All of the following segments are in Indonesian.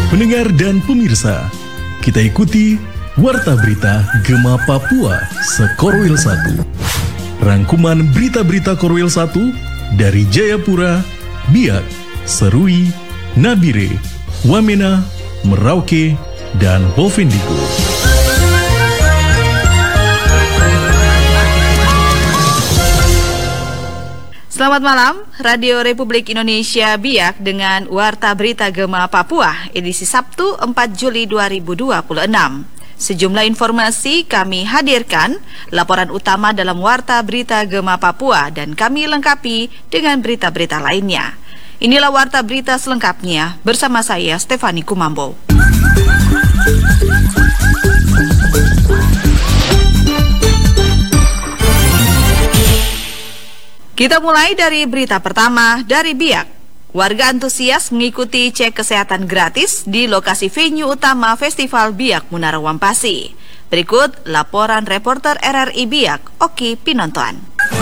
Pendengar dan pemirsa, kita ikuti Warta Berita Gema Papua Sekorwil 1. Rangkuman berita-berita Korwil 1 dari Jayapura, Biak, Serui, Nabire, Wamena, Merauke, dan Bovendigul. Selamat malam, Radio Republik Indonesia Biak dengan Warta Berita Gema Papua, edisi Sabtu 4 Juli 2026. Sejumlah informasi kami hadirkan, laporan utama dalam Warta Berita Gema Papua, dan kami lengkapi dengan berita-berita lainnya. Inilah Warta Berita selengkapnya, bersama saya Stefani Kumambo. Kita mulai dari berita pertama dari Biak. Warga antusias mengikuti cek kesehatan gratis di lokasi venue utama Festival Biak Munara Wampasi. Berikut laporan reporter RRI Biak, Oki Pinontoan.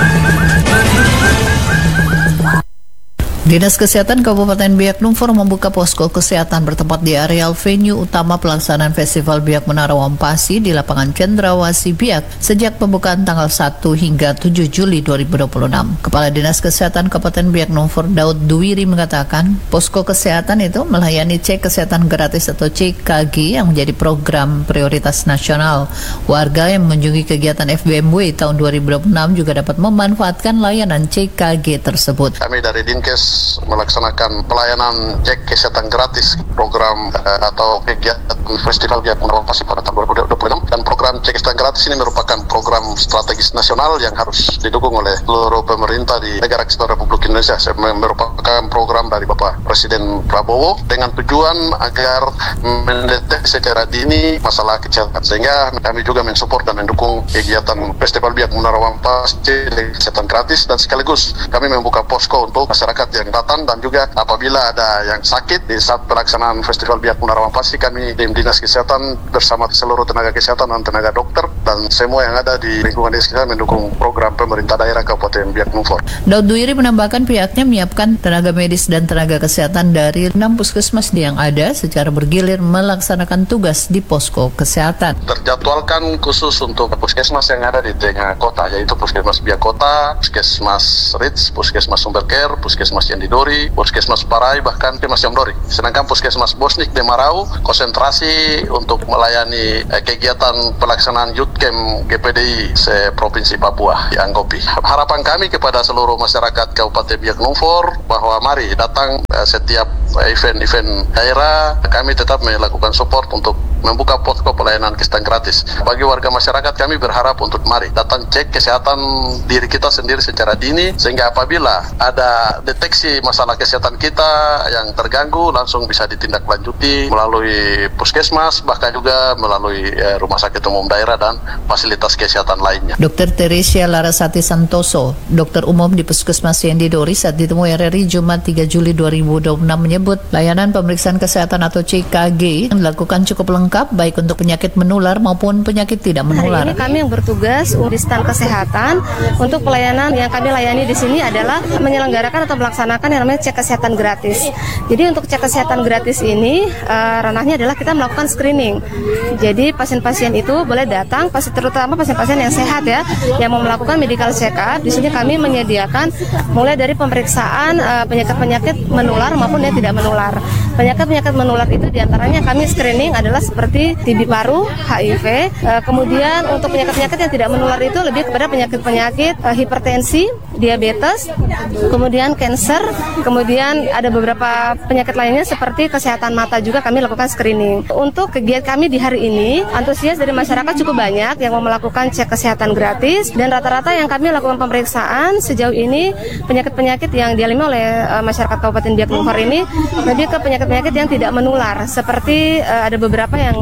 Dinas Kesehatan Kabupaten Biak Numfor membuka posko kesehatan bertempat di areal venue utama pelaksanaan Festival Biak Munara Wampasi di lapangan Cendrawasih Biak sejak pembukaan tanggal 1 hingga 7 Juli 2026. Kepala Dinas Kesehatan Kabupaten Biak Numfor Daud Duwiri mengatakan, posko kesehatan itu melayani cek kesehatan gratis atau CKG yang menjadi program prioritas nasional. Warga yang mengunjungi kegiatan FBMW tahun 2026 juga dapat memanfaatkan layanan CKG tersebut. Kami dari Dinkes melaksanakan pelayanan cek kesehatan gratis program atau kegiatan Festival Biak Munara Wampasi pada tahun 2026, dan program cek kesehatan gratis ini merupakan program strategis nasional yang harus didukung oleh seluruh pemerintah di negara kesatuan Republik Indonesia. Merupakan program dari Bapak Presiden Prabowo dengan tujuan agar mendeteksi secara dini masalah kesehatan, sehingga kami juga mensupport dan mendukung kegiatan Festival Biak Munara Wampasi kesehatan gratis, dan sekaligus kami membuka posko untuk masyarakat yang datang, dan juga apabila ada yang sakit di saat pelaksanaan Festival Biak Munara Wampasi, kami tim Dinas Kesehatan bersama seluruh tenaga kesehatan dan tenaga dokter dan semua yang ada di lingkungan Dinas Kesehatan mendukung program pemerintah daerah Kabupaten Biak Numfor. Daud Duwiri menambahkan pihaknya menyiapkan tenaga medis dan tenaga kesehatan dari 6 puskesmas yang ada secara bergilir melaksanakan tugas di posko kesehatan. Terjadwalkan khusus untuk puskesmas yang ada di tengah kota, yaitu Puskesmas Biak Kota, Puskesmas Rits, Puskesmas Sumberker, Puskesmas Yandidori, Puskesmas Parai, bahkan Puskesmas Yamdori. Sedangkan Puskesmas Bosnik de Marau konsentrasi untuk melayani kegiatan pelaksanaan Youth Camp GPDI se-Provinsi Papua di Angkopi. Harapan kami kepada seluruh masyarakat Kabupaten Biak Numfor bahwa mari datang setiap event-event daerah, kami tetap melakukan support untuk membuka posko pelayanan kesehatan gratis. Bagi warga masyarakat kami berharap untuk mari datang cek kesehatan diri kita sendiri secara dini, sehingga apabila ada deteksi masalah kesehatan kita yang terganggu langsung bisa ditindaklanjuti melalui puskesmas, bahkan juga melalui rumah sakit umum daerah dan fasilitas kesehatan lainnya. Dr. Teresia Larasati Santoso, dokter umum di Puskesmas Yandidori saat ditemui RRI Jumat 3 Juli 2026 menyebut layanan pemeriksaan kesehatan atau CKG yang dilakukan cukup lengkap baik untuk penyakit menular maupun penyakit tidak menular. Hari ini kami yang bertugas di stan kesehatan untuk pelayanan yang kami layani di sini adalah menyelenggarakan atau melaksanakan yang namanya cek kesehatan gratis. Jadi untuk cek kesehatan gratis ini ranahnya adalah kita melakukan screening. Jadi pasien-pasien itu boleh datang, terutama pasien-pasien yang sehat ya, yang mau melakukan medical check up. Di sini kami menyediakan mulai dari pemeriksaan penyakit-penyakit menular maupun yang tidak menular. Penyakit-penyakit menular itu diantaranya kami screening adalah seperti TB paru, HIV. Kemudian untuk penyakit-penyakit yang tidak menular itu lebih kepada penyakit-penyakit hipertensi, diabetes, kemudian cancer, kemudian ada beberapa penyakit lainnya seperti kesehatan mata juga kami lakukan screening. Untuk kegiatan kami di hari ini, antusias dari masyarakat cukup banyak yang mau melakukan cek kesehatan gratis, dan rata-rata yang kami lakukan pemeriksaan sejauh ini penyakit-penyakit yang dialami oleh masyarakat Kabupaten Biak Numfor ini lebih ke penyakit-penyakit yang tidak menular, seperti ada beberapa yang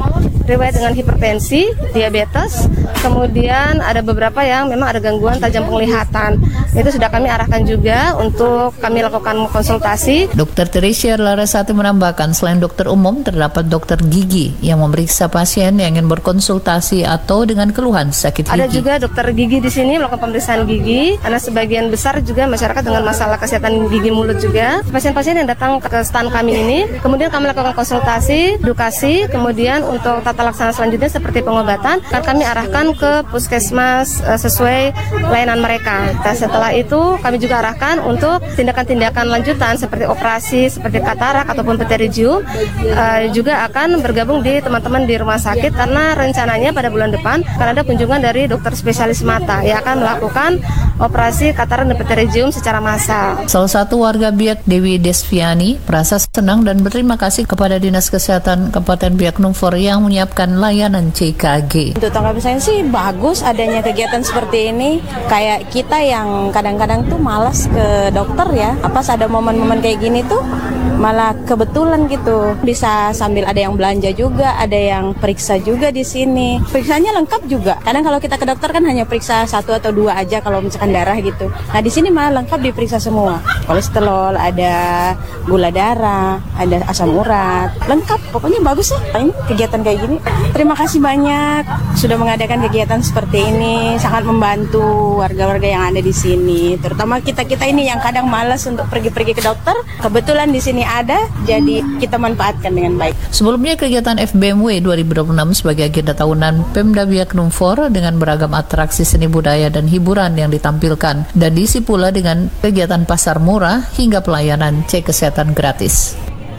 riwayat dengan hipertensi, diabetes, kemudian ada beberapa yang memang ada gangguan tajam penglihatan. Itu sudah kami arahkan juga untuk kami lakukan konsultasi. Dr. Teresia Larasati menambahkan, selain dokter umum, terdapat dokter gigi yang memeriksa pasien yang ingin berkonsultasi atau dengan keluhan sakit gigi. Ada juga dokter gigi di sini melakukan pemeriksaan gigi, karena sebagian besar juga masyarakat dengan masalah kesehatan gigi mulut juga. Pasien-pasien yang datang ke stand kami ini, kemudian kami lakukan konsultasi, edukasi, kemudian untuk tata laksana selanjutnya seperti pengobatan, akan kami arahkan ke puskesmas sesuai layanan mereka. Dan setelah itu kami juga arahkan untuk tindakan-tindakan lanjutan seperti operasi, seperti katarak ataupun pterygium, juga akan bergabung di teman-teman di rumah sakit, karena rencananya pada bulan depan akan ada kunjungan dari dokter spesialis mata yang akan melakukan operasi katarak dan pterygium secara massal. Salah satu warga Biak, Dewi Desviani, merasa senang dan berterima kasih kepada Dinas Kesehatan Kabupaten Biak Numfor yang menyiapkan layanan CKG. Untuk tanggapan saya sih bagus adanya kegiatan seperti ini. Kayak kita yang kadang-kadang tuh malas ke dokter ya. Pas ada momen-momen kayak gini tuh malah kebetulan gitu. Bisa sambil ada yang belanja juga, ada yang periksa juga di sini. Periksanya lengkap juga. Kadang kalau kita ke dokter kan hanya periksa 1 atau 2 aja kalau misalkan darah gitu. Nah di sini malah lengkap diperiksa semua. Kolesterol, ada gula darah, ada asam urat, lengkap. Pokoknya bagus ya ini kegiatan kayak gini. Terima kasih banyak sudah mengadakan kegiatan seperti ini, sangat membantu warga-warga yang ada di sini. Terutama kita-kita ini yang kadang malas untuk pergi-pergi ke dokter. Kebetulan di sini ada, jadi kita manfaatkan dengan baik. Sebelumnya kegiatan FBMW 2026 sebagai agenda tahunan Pemda Biak Numfor dengan beragam atraksi seni budaya dan hiburan yang ditampilkan, dan diisi pula dengan kegiatan pasar murah hingga pelayanan cek kesehatan gratis.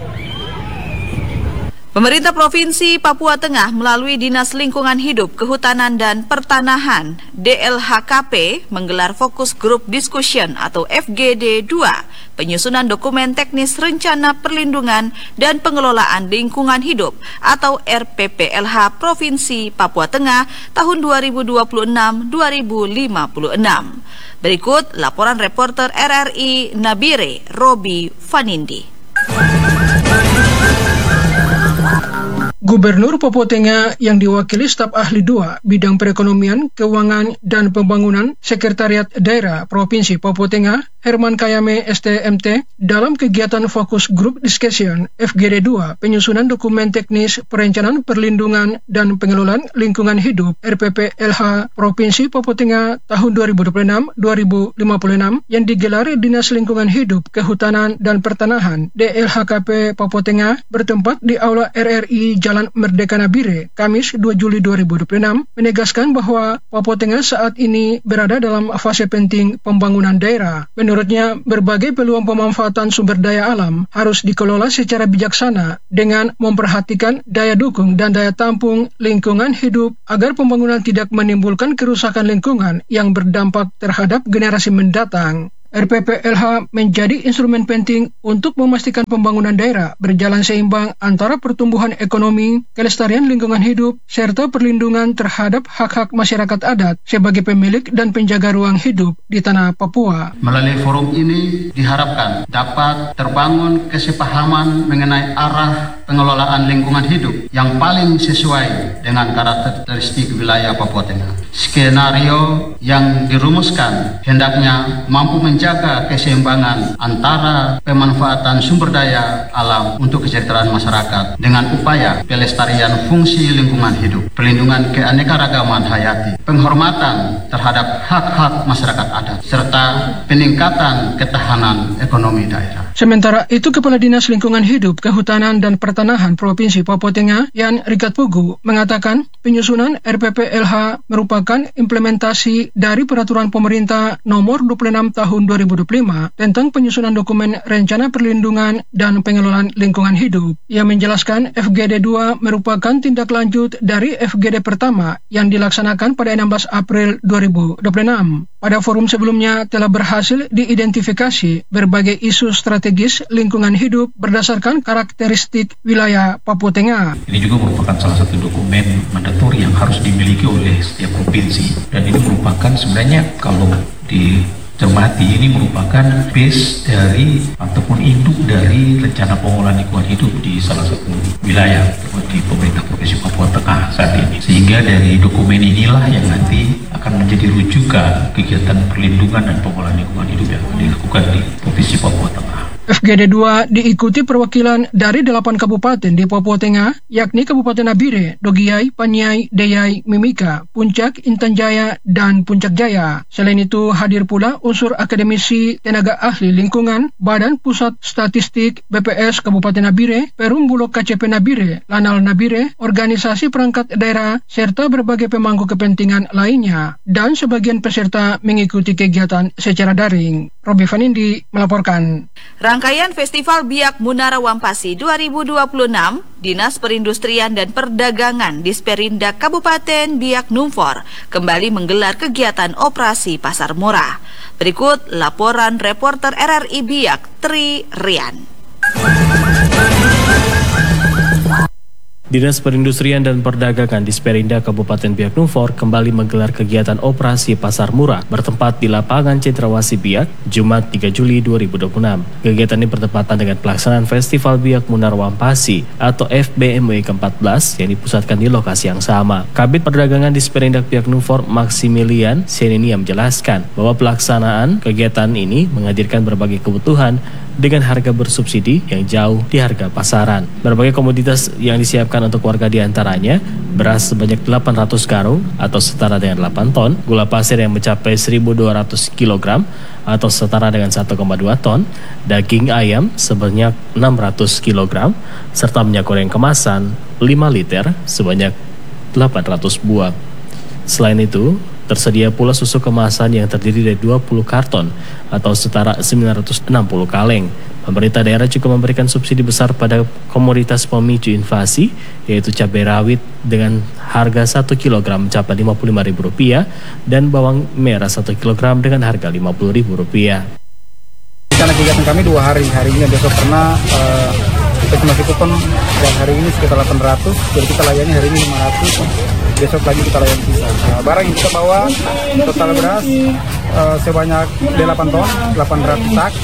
Pemerintah Provinsi Papua Tengah melalui Dinas Lingkungan Hidup, Kehutanan dan Pertanahan DLHKP menggelar Fokus Group Discussion atau FGD 2, penyusunan dokumen teknis rencana perlindungan dan pengelolaan lingkungan hidup atau RPPLH Provinsi Papua Tengah tahun 2026-2056. Berikut laporan reporter RRI Nabire Robi Fanindi. Gubernur Papua Tengah yang diwakili staf ahli 2 bidang perekonomian, keuangan, dan pembangunan Sekretariat Daerah Provinsi Papua Tengah, Herman Kayame STMT, dalam kegiatan Fokus Group Discussion FGD 2, penyusunan dokumen teknis perencanaan perlindungan dan pengelolaan lingkungan hidup RPPLH Provinsi Papua Tengah tahun 2026-2056 yang digelar Dinas Lingkungan Hidup, Kehutanan, dan Pertanahan DLHKP Papua Tengah bertempat di Aula RRI Jalan Merdeka Nabire, Kamis 2 Juli 2026, menegaskan bahwa Papua Tengah saat ini berada dalam fase penting pembangunan daerah. Menurutnya, berbagai peluang pemanfaatan sumber daya alam harus dikelola secara bijaksana dengan memperhatikan daya dukung dan daya tampung lingkungan hidup agar pembangunan tidak menimbulkan kerusakan lingkungan yang berdampak terhadap generasi mendatang. RPPLH menjadi instrumen penting untuk memastikan pembangunan daerah berjalan seimbang antara pertumbuhan ekonomi, kelestarian lingkungan hidup, serta perlindungan terhadap hak-hak masyarakat adat sebagai pemilik dan penjaga ruang hidup di tanah Papua. Melalui forum ini diharapkan dapat terbangun kesepahaman mengenai arah pengelolaan lingkungan hidup yang paling sesuai dengan karakteristik wilayah Papua Tengah. Skenario yang dirumuskan hendaknya mampu menjaga keseimbangan antara pemanfaatan sumber daya alam untuk kesejahteraan masyarakat dengan upaya pelestarian fungsi lingkungan hidup, perlindungan keanekaragaman hayati, penghormatan terhadap hak-hak masyarakat adat, serta peningkatan ketahanan ekonomi daerah. Sementara itu, Kepala Dinas Lingkungan Hidup, Kehutanan, dan Pertanahan Provinsi Papua Tengah, Yan Rikat Pugu, mengatakan penyusunan RPPLH merupakan implementasi dari Peraturan Pemerintah Nomor 26 Tahun 2025 tentang penyusunan dokumen rencana perlindungan dan pengelolaan lingkungan hidup. Ia menjelaskan FGD 2 merupakan tindak lanjut dari FGD pertama yang dilaksanakan pada 16 April 2026. Pada forum sebelumnya telah berhasil diidentifikasi berbagai isu strategis lingkungan hidup berdasarkan karakteristik wilayah Papua Tengah. Ini juga merupakan salah satu dokumen mandatori yang harus dimiliki oleh setiap provinsi, dan ini merupakan sebenarnya kalau di cermati, ini merupakan base dari ataupun induk dari rencana pengolahan lingkungan hidup di salah satu wilayah di pemerintah Provinsi Papua Tengah saat ini. Sehingga dari dokumen inilah yang nanti akan menjadi rujukan kegiatan perlindungan dan pengolahan lingkungan hidup yang dilakukan di Provinsi Papua Tengah. FGD 2 diikuti perwakilan dari 8 kabupaten di Papua Tengah, yakni Kabupaten Nabire, Dogiai, Paniai, Deyai, Mimika, Puncak, Intan Jaya, dan Puncak Jaya. Selain itu hadir pula unsur akademisi, tenaga ahli lingkungan, Badan Pusat Statistik BPS Kabupaten Nabire, Perum Bulog KCP Nabire, Lanal Nabire, organisasi perangkat daerah, serta berbagai pemangku kepentingan lainnya. Dan sebagian peserta mengikuti kegiatan secara daring. Robi Vanindi melaporkan. Rangkaian Festival Biak Munara Wampasi 2026, Dinas Perindustrian dan Perdagangan Disperindak Kabupaten Biak Numfor kembali menggelar kegiatan operasi pasar murah. Berikut laporan reporter RRI Biak, Tri Rian. Dinas Perindustrian dan Perdagangan Disperindak Kabupaten Biak Numfor kembali menggelar kegiatan operasi pasar murah bertempat di lapangan Cendrawasih Biak, Jumat 3 Juli 2026. Kegiatan ini bertepatan dengan pelaksanaan Festival Biak Munara Wampasi atau FBMW ke-14 yang dipusatkan di lokasi yang sama. Kabid Perdagangan Disperindak Biak Numfor Maximilian Senenia menjelaskan bahwa pelaksanaan kegiatan ini menghadirkan berbagai kebutuhan dengan harga bersubsidi yang jauh di harga pasaran. Berbagai komoditas yang disiapkan untuk warga diantaranya beras sebanyak 800 karung atau setara dengan 8 ton, gula pasir yang mencapai 1.200 kg atau setara dengan 1,2 ton, daging ayam sebanyak 600 kg, serta minyak goreng kemasan 5 liter sebanyak 800 buah. Selain itu, tersedia pula susu kemasan yang terdiri dari 20 karton atau setara 960 kaleng. Pemerintah daerah juga memberikan subsidi besar pada komoditas pemicu inflasi, yaitu cabai rawit dengan harga 1 kg mencapai Rp55.000 dan bawang merah 1 kg dengan harga Rp50.000. Karena kegiatan kami 2 hari, harinya besok karena kita masih kupon dan hari ini sekitar 800, jadi kita layani hari ini 500, besok lagi kita layani sisa. Barang yang kita bawa total beras sebanyak 8 ton, 800 sak,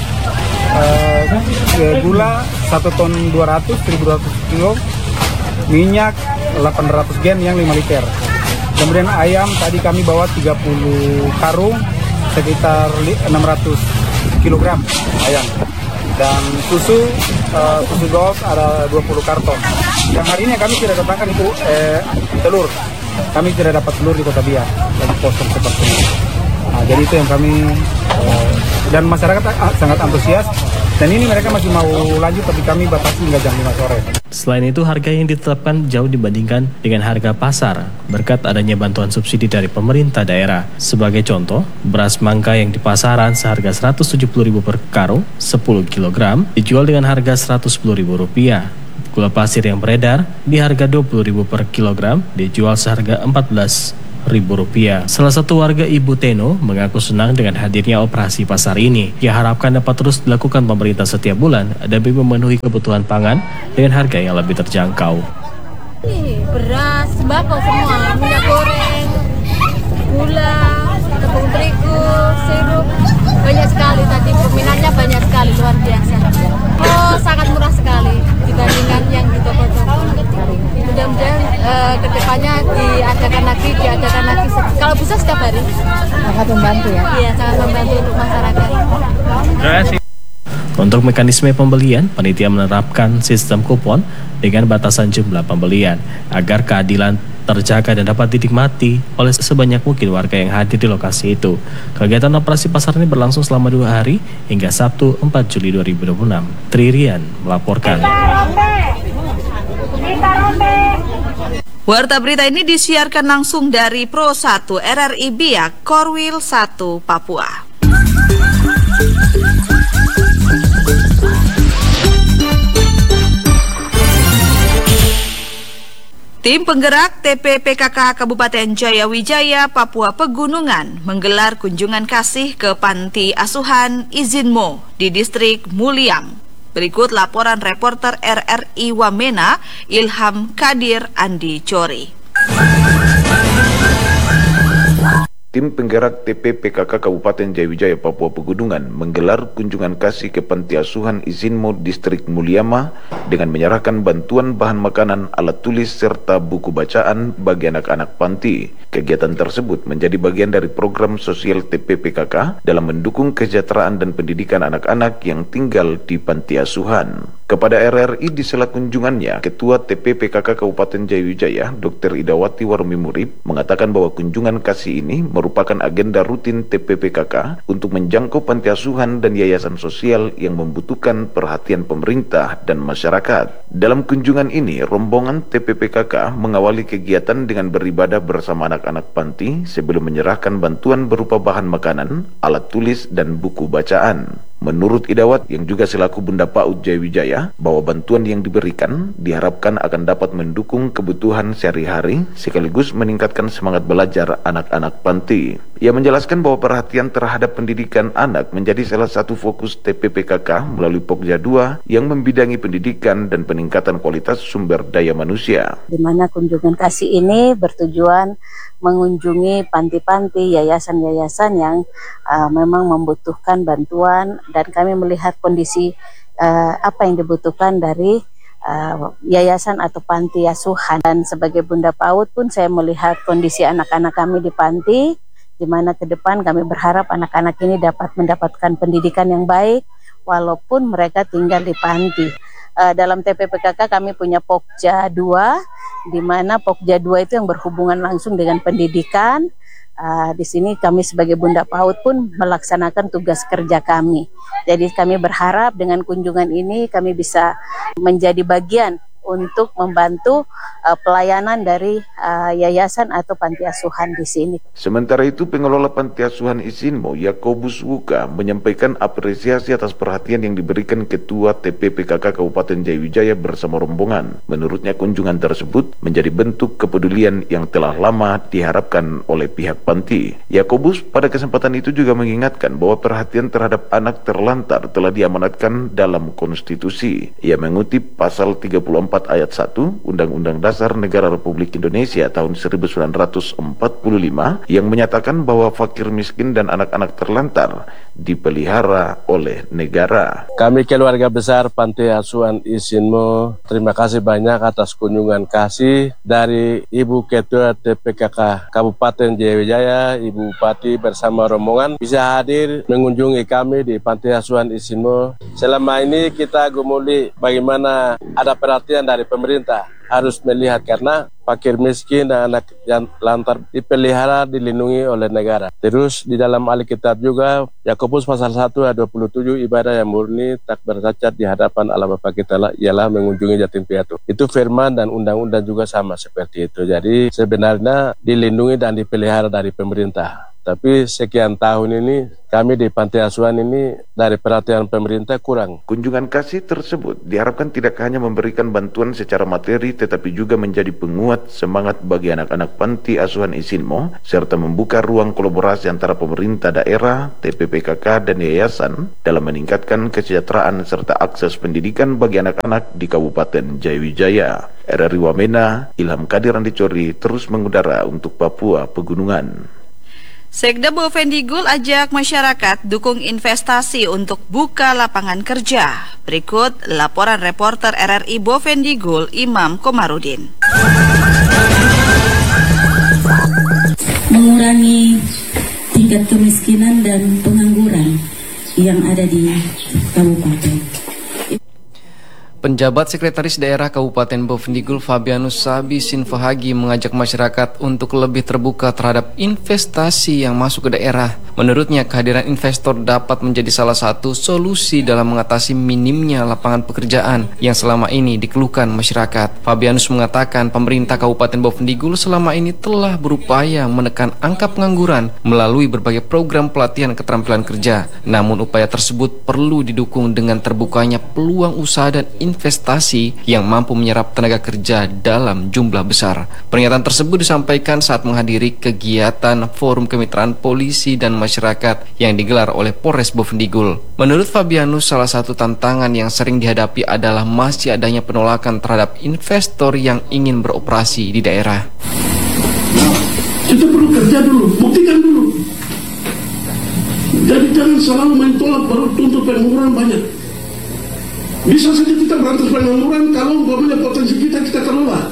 gula 1 ton 200, 1.200 kilo, minyak 800 gen yang 5 liter. Kemudian ayam tadi kami bawa 30 karung, sekitar 600 kilogram ayam. Dan susu gold ada 20 karton. Yang hari ini kami tidak datangkan itu telur. Kami tidak dapat telur di Kota Biak, lagi kosong seperti ini. Nah, jadi itu yang kami dan masyarakat sangat antusias. Dan ini mereka masih mau lanjut, tapi kami batasi hingga jam 5 sore. Selain itu, harga yang ditetapkan jauh dibandingkan dengan harga pasar berkat adanya bantuan subsidi dari pemerintah daerah. Sebagai contoh, beras mangga yang di pasaran seharga Rp170.000 per karung 10 kg dijual dengan harga Rp110.000. Gula pasir yang beredar di harga Rp20.000 per kilogram dijual seharga Rp14.000. Salah satu warga Ibu Teno mengaku senang dengan hadirnya operasi pasar ini. Ia harapkan dapat terus dilakukan pemerintah setiap bulan demi memenuhi kebutuhan pangan dengan harga yang lebih terjangkau. Beras, sembako semua, minyak goreng, gula, tepung terigu, sirup, banyak sekali tadi, peminatnya banyak sekali, luar biasa. Oh, sangat murah sekali dibandingkan yang di toko-toko. Mudah-mudahan kedepannya diadakan lagi. Kalau bisa setiap hari. Sangat membantu ya? Iya, sangat membantu untuk masyarakat. Terima kasih. Untuk mekanisme pembelian, panitia menerapkan sistem kupon dengan batasan jumlah pembelian agar keadilan terjaga dan dapat dinikmati oleh sebanyak mungkin warga yang hadir di lokasi itu. Kegiatan operasi pasar ini berlangsung selama 2 hari hingga Sabtu 4 Juli 2026. Tri Rian melaporkan. Warta berita ini disiarkan langsung dari Pro 1 RRI Biak, Korwil 1, Papua. Tim penggerak TPPKK Kabupaten Jayawijaya, Papua Pegunungan menggelar kunjungan kasih ke Panti Asuhan Izinmo di Distrik Muliang. Berikut laporan reporter RRI Wamena, Ilham Kadir Andi Cori. Tim penggerak TPPKK Kabupaten Jayawijaya Papua Pegunungan menggelar kunjungan kasih ke Panti Asuhan Isinmo Distrik Mulyama dengan menyerahkan bantuan bahan makanan, alat tulis, serta buku bacaan bagi anak-anak panti. Kegiatan tersebut menjadi bagian dari program sosial TPPKK dalam mendukung kesejahteraan dan pendidikan anak-anak yang tinggal di Panti Asuhan. Kepada RRI di sela kunjungannya, Ketua TPPKK Kabupaten Jayawijaya, Dr. Idawati Warmi Murib, mengatakan bahwa kunjungan kasih ini merupakan agenda rutin TPPKK untuk menjangkau panti asuhan dan yayasan sosial yang membutuhkan perhatian pemerintah dan masyarakat. Dalam kunjungan ini, rombongan TPPKK mengawali kegiatan dengan beribadah bersama anak-anak panti sebelum menyerahkan bantuan berupa bahan makanan, alat tulis, dan buku bacaan. Menurut Idawat yang juga selaku Bunda PAUD Jayawijaya, bahwa bantuan yang diberikan diharapkan akan dapat mendukung kebutuhan sehari-hari sekaligus meningkatkan semangat belajar anak-anak panti. Ia menjelaskan bahwa perhatian terhadap pendidikan anak menjadi salah satu fokus TPPKK melalui Pokja 2 yang membidangi pendidikan dan peningkatan kualitas sumber daya manusia. Di mana kunjungan kasih ini bertujuan mengunjungi panti-panti, yayasan-yayasan yang memang membutuhkan bantuan, dan kami melihat kondisi apa yang dibutuhkan dari yayasan atau panti asuhan. Dan sebagai Bunda PAUD pun saya melihat kondisi anak-anak kami di panti, di mana ke depan kami berharap anak-anak ini dapat mendapatkan pendidikan yang baik walaupun mereka tinggal di panti. Dalam TPPKK kami punya Pokja 2, di mana Pokja 2 itu yang berhubungan langsung dengan pendidikan. Di sini kami sebagai Bunda PAUD pun melaksanakan tugas kerja kami. Jadi kami berharap dengan kunjungan ini kami bisa menjadi bagian untuk membantu pelayanan dari yayasan atau panti asuhan di sini. Sementara itu, pengelola Panti Asuhan Isinmo, Yakobus Wuka, menyampaikan apresiasi atas perhatian yang diberikan Ketua TPPKK Kabupaten Jayawijaya bersama rombongan. Menurutnya, kunjungan tersebut menjadi bentuk kepedulian yang telah lama diharapkan oleh pihak panti. Yakobus pada kesempatan itu juga mengingatkan bahwa perhatian terhadap anak terlantar telah diamanatkan dalam konstitusi. Ia mengutip pasal 34 ayat 1 Undang-Undang Dasar Negara Republik Indonesia tahun 1945 yang menyatakan bahwa fakir miskin dan anak-anak terlantar dipelihara oleh negara. Kami keluarga besar Panti Asuhan Isinmo, terima kasih banyak atas kunjungan kasih dari Ibu Ketua TPPKK Kabupaten Jayawijaya, Ibu Bupati bersama rombongan bisa hadir mengunjungi kami di Panti Asuhan Isinmo. Selama ini kita gumuli bagaimana ada perhatian dari pemerintah, harus melihat karena fakir miskin dan anak yang lantar dipelihara, dilindungi oleh negara. Terus di dalam Alkitab juga Yakobus pasal 1 ayat 27, ibadah yang murni tak bercacat di hadapan Allah Bapa kita ialah mengunjungi yatim piatu. Itu firman dan undang-undang juga sama seperti itu. Jadi sebenarnya dilindungi dan dipelihara dari pemerintah. Tapi sekian tahun ini kami di Panti Asuhan ini dari perhatian pemerintah kurang. Kunjungan kasih tersebut diharapkan tidak hanya memberikan bantuan secara materi tetapi juga menjadi penguat semangat bagi anak-anak Panti Asuhan Isinmo serta membuka ruang kolaborasi antara pemerintah daerah, TPPKK dan yayasan dalam meningkatkan kesejahteraan serta akses pendidikan bagi anak-anak di Kabupaten Jayawijaya. RRI Wamena, Ilham Kadir Andicori terus mengudara untuk Papua Pegunungan. Sekda Bovendigul ajak masyarakat dukung investasi untuk buka lapangan kerja. Berikut laporan reporter RRI Bovendigul Imam Komarudin. Mengurangi tingkat kemiskinan dan pengangguran yang ada di kabupaten. Penjabat Sekretaris Daerah Kabupaten Bovendigul Fabianus Sabi Sinfahagi mengajak masyarakat untuk lebih terbuka terhadap investasi yang masuk ke daerah. Menurutnya, kehadiran investor dapat menjadi salah satu solusi dalam mengatasi minimnya lapangan pekerjaan yang selama ini dikeluhkan masyarakat. Fabianus mengatakan pemerintah Kabupaten Bovendigul selama ini telah berupaya menekan angka pengangguran melalui berbagai program pelatihan keterampilan kerja. Namun upaya tersebut perlu didukung dengan terbukanya peluang usaha dan investasi yang mampu menyerap tenaga kerja dalam jumlah besar. Pernyataan tersebut disampaikan saat menghadiri kegiatan Forum Kemitraan Polisi dan Masyarakat yang digelar oleh Polres Bovendigul. Menurut Fabianus, salah satu tantangan yang sering dihadapi adalah masih adanya penolakan terhadap investor yang ingin beroperasi di daerah. Kita perlu kerja dulu, buktikan dulu. Jadi jangan selalu main tolak baru tuntut pengangguran banyak. Bisa saja kita berantas pengangguran kalau umpamanya potensi kita kelola.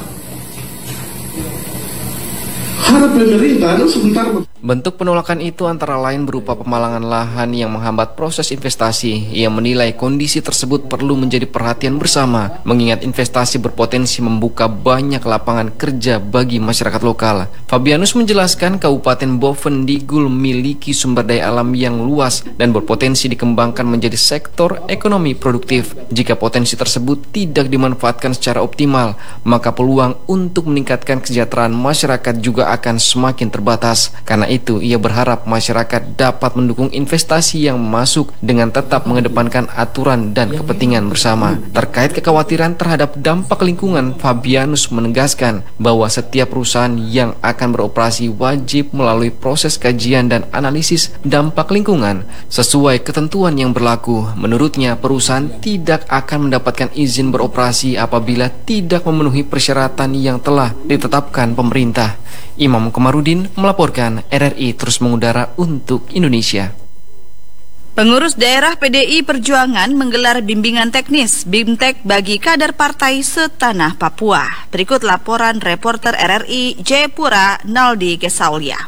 Harap pemerintah sebentar. Bentuk penolakan itu antara lain berupa pemalangan lahan yang menghambat proses investasi. Ia menilai kondisi tersebut perlu menjadi perhatian bersama, mengingat investasi berpotensi membuka banyak lapangan kerja bagi masyarakat lokal. Fabianus menjelaskan Kabupaten Boven Digul memiliki sumber daya alam yang luas dan berpotensi dikembangkan menjadi sektor ekonomi produktif. Jika potensi tersebut tidak dimanfaatkan secara optimal, maka peluang untuk meningkatkan kesejahteraan masyarakat juga akan semakin terbatas. Karena itu, ia berharap masyarakat dapat mendukung investasi yang masuk dengan tetap mengedepankan aturan dan kepentingan bersama. Terkait kekhawatiran terhadap dampak lingkungan, Fabianus menegaskan bahwa setiap perusahaan yang akan beroperasi wajib melalui proses kajian dan analisis dampak lingkungan sesuai ketentuan yang berlaku. Menurutnya, perusahaan tidak akan mendapatkan izin beroperasi apabila tidak memenuhi persyaratan yang telah ditetapkan pemerintah. Imam Komarudin melaporkan, RRI terus mengudara untuk Indonesia. Pengurus daerah PDI Perjuangan menggelar bimbingan teknis BIMTEK bagi kader partai setanah Papua. Berikut laporan reporter RRI Jayapura Naldi Kesaulia.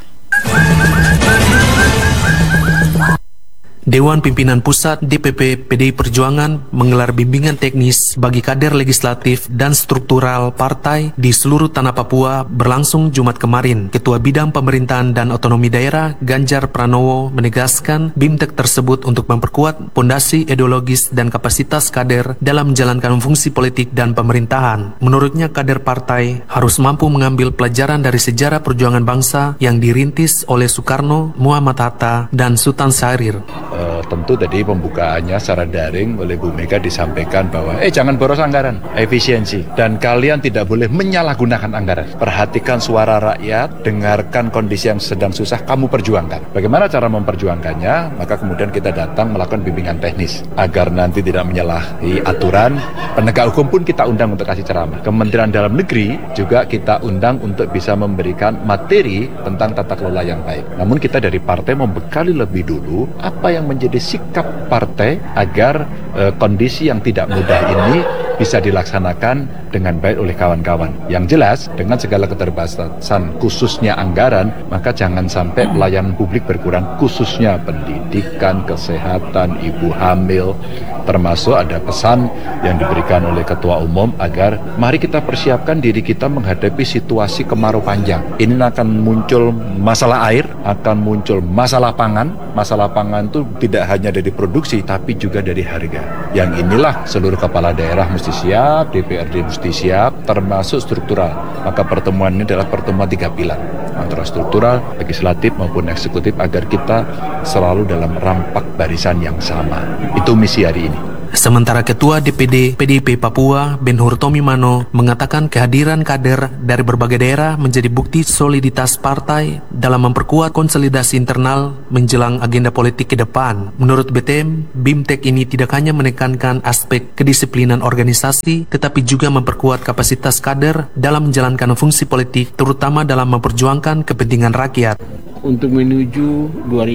Dewan Pimpinan Pusat DPP PDI Perjuangan menggelar bimbingan teknis bagi kader legislatif dan struktural partai di seluruh tanah Papua berlangsung Jumat kemarin. Ketua Bidang Pemerintahan dan Otonomi Daerah Ganjar Pranowo menegaskan BIMTEK tersebut untuk memperkuat pondasi ideologis dan kapasitas kader dalam menjalankan fungsi politik dan pemerintahan. Menurutnya, kader partai harus mampu mengambil pelajaran dari sejarah perjuangan bangsa yang dirintis oleh Soekarno, Muhammad Hatta, dan Sultan Syahrir. Tentu tadi pembukaannya secara daring oleh Bu Mega disampaikan bahwa jangan boros anggaran, efisiensi, dan kalian tidak boleh menyalahgunakan anggaran. Perhatikan suara rakyat, dengarkan kondisi yang sedang susah, kamu perjuangkan. Bagaimana cara memperjuangkannya? Maka kemudian kita datang melakukan bimbingan teknis agar nanti tidak menyalahi aturan. Penegak hukum pun kita undang untuk kasih ceramah. Kementerian Dalam Negeri juga kita undang untuk bisa memberikan materi tentang tata kelola yang baik. Namun kita dari partai membekali lebih dulu apa yang menjadi sikap partai agar kondisi yang tidak mudah ini bisa dilaksanakan dengan baik oleh kawan-kawan. Yang jelas, dengan segala keterbatasan khususnya anggaran, maka jangan sampai pelayanan publik berkurang, khususnya pendidikan, kesehatan, ibu hamil, termasuk ada pesan yang diberikan oleh Ketua Umum agar mari kita persiapkan diri kita menghadapi situasi kemarau panjang. Ini akan muncul masalah air, akan muncul masalah pangan. Masalah pangan itu tidak hanya dari produksi, tapi juga dari harga. Yang inilah seluruh kepala daerah mesti siap, DPRD mesti siap, termasuk struktural. Maka pertemuan ini adalah pertemuan 3 pilar, antara struktural, legislatif maupun eksekutif, agar kita selalu dalam rampak barisan yang sama. Itu misi hari ini. Sementara Ketua DPD PDIP Papua, Ben-Hur Tomimano, mengatakan kehadiran kader dari berbagai daerah menjadi bukti soliditas partai dalam memperkuat konsolidasi internal menjelang agenda politik ke depan. Menurut BTM, BIMTEK ini tidak hanya menekankan aspek kedisiplinan organisasi, tetapi juga memperkuat kapasitas kader dalam menjalankan fungsi politik, terutama dalam memperjuangkan kepentingan rakyat. Untuk menuju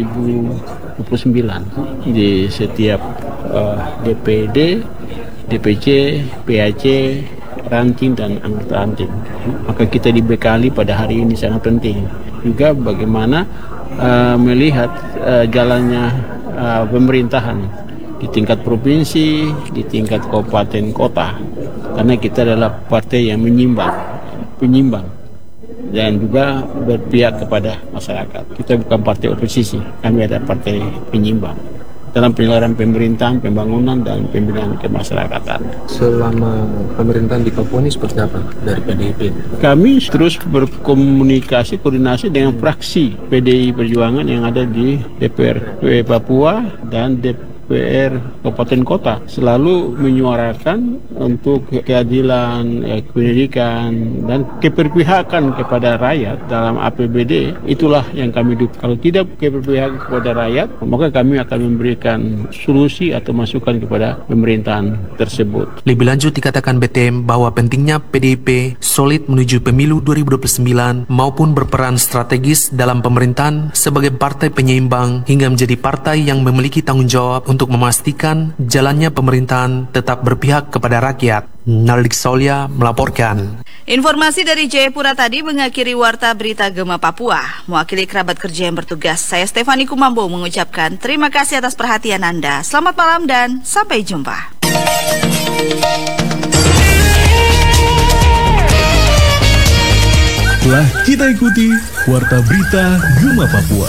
2029 di setiap DPD, DPC, PAC, ranting dan anggota ranting. Maka kita dibekali pada hari ini sangat penting. Juga bagaimana melihat jalannya pemerintahan di tingkat provinsi, di tingkat kabupaten kota. Karena kita adalah partai yang penyimbang dan juga berpihak kepada masyarakat. Kita bukan partai oposisi, kami ada partai penyimbang dalam penyelenggaraan pemerintahan, pembangunan, dan pembinaan kemasyarakatan. Selama pemerintahan di Papua ini seperti apa dari PDIP? Kami terus berkomunikasi, koordinasi dengan fraksi PDI Perjuangan yang ada di DPRD Papua dan DPR Kabupaten Kota selalu menyuarakan untuk keadilan, pendidikan, dan keberpihakan kepada rakyat dalam APBD. Itulah yang kami dukung. Kalau tidak keberpihakan kepada rakyat, maka kami akan memberikan solusi atau masukan kepada pemerintahan tersebut. Lebih lanjut dikatakan BTM bahwa pentingnya PDIP solid menuju pemilu 2029 maupun berperan strategis dalam pemerintahan sebagai partai penyeimbang hingga menjadi partai yang memiliki tanggung jawab untuk memastikan jalannya pemerintahan tetap berpihak kepada rakyat. Naldik Solya melaporkan. Informasi dari Jayapura tadi mengakhiri Warta Berita Gema Papua. Mewakili kerabat kerja yang bertugas, saya Stefani Kumambo mengucapkan terima kasih atas perhatian Anda. Selamat malam dan sampai jumpa. Telah kita ikuti Warta Berita Gema Papua.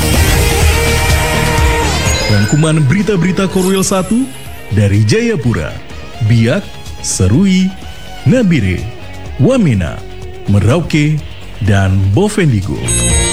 Rangkuman berita-berita Korwil 1 dari Jayapura, Biak, Serui, Nabire, Wamena, Merauke, dan Bovendigul.